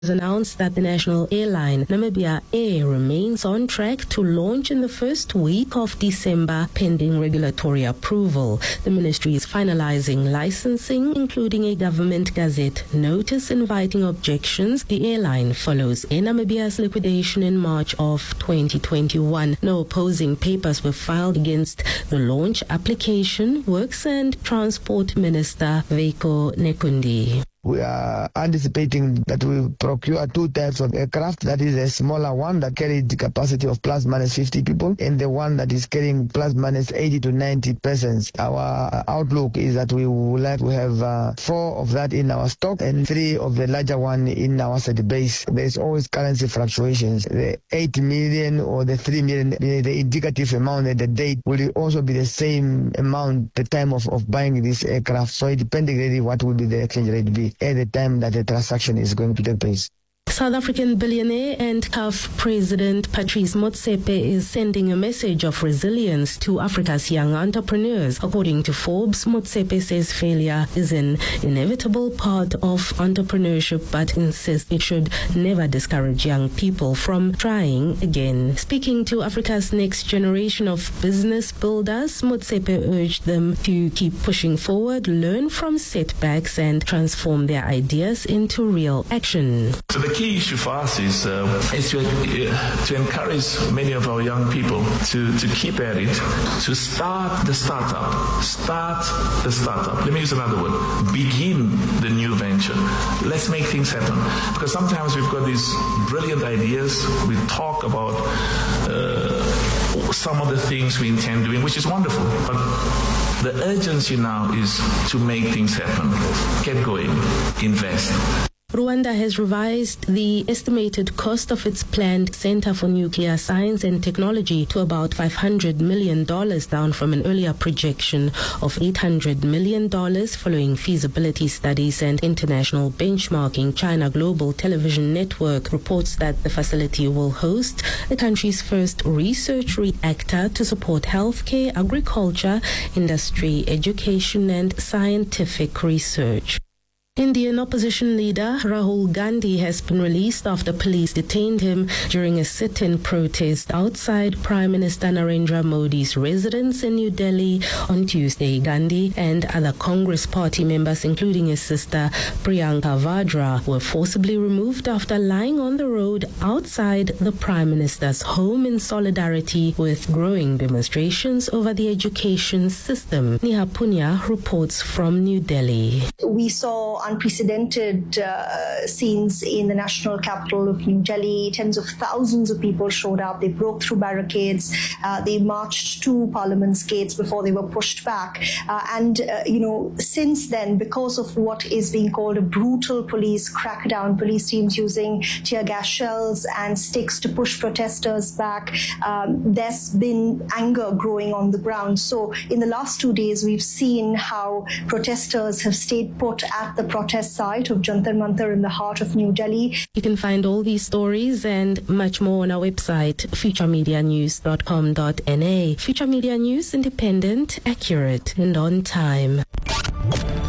announced that the national airline Namibia Air remains on track to launch in the first week of December pending regulatory approval. The ministry is finalizing licensing, including a government gazette notice inviting objections. The airline follows Air Namibia's liquidation in March of 2021. No opposing papers were filed against the launch application, Works and Transport Minister Veiko Nekundi. We are anticipating that we procure two types of aircraft. That is a smaller one that carries the capacity of plus minus 50 people, and the one that is carrying plus minus 80 to 90 persons. Our outlook is that we would like to have 4 of that in our stock and 3 of the larger one in our set base. There is always currency fluctuations. The 8 million or the 3 million, the indicative amount at the date will also be the same amount the time of buying this aircraft. So it depends really what will be the exchange rate be at the time that the transaction is going to take place. South African billionaire and CAF President Patrice Motsepe is sending a message of resilience to Africa's young entrepreneurs. According to Forbes, Motsepe says failure is an inevitable part of entrepreneurship, but insists it should never discourage young people from trying again. Speaking to Africa's next generation of business builders, Motsepe urged them to keep pushing forward, learn from setbacks, and transform their ideas into real action. So the key issue for us is to encourage many of our young people to keep at it, to start the startup. Let me use another word. Begin the new venture. Let's make things happen. Because sometimes we've got these brilliant ideas. We talk about some of the things we intend doing, which is wonderful. But the urgency now is to make things happen. Get going. Invest. Rwanda has revised the estimated cost of its planned Center for Nuclear Science and Technology to about $500 million, down from an earlier projection of $800 million following feasibility studies and international benchmarking. China Global Television Network reports that the facility will host the country's first research reactor to support healthcare, agriculture, industry, education, and scientific research. Indian opposition leader Rahul Gandhi has been released after police detained him during a sit-in protest outside Prime Minister Narendra Modi's residence in New Delhi on Tuesday. Gandhi and other Congress party members, including his sister Priyanka Vadra, were forcibly removed after lying on the road outside the Prime Minister's home in solidarity with growing demonstrations over the education system. Neha Punya reports from New Delhi. We saw unprecedented scenes in the national capital of New Delhi. Tens of thousands of people showed up. They broke through barricades. They marched to Parliament's gates before they were pushed back. Since then, because of what is being called a brutal police crackdown, police teams using tear gas shells and sticks to push protesters back, there's been anger growing on the ground. So in the last 2 days, we've seen how protesters have stayed put at the protest site of Jantar Mantar in the heart of New Delhi. You can find all these stories and much more on our website, futuremedianews.com.na. Future Media News, independent, accurate, and on time.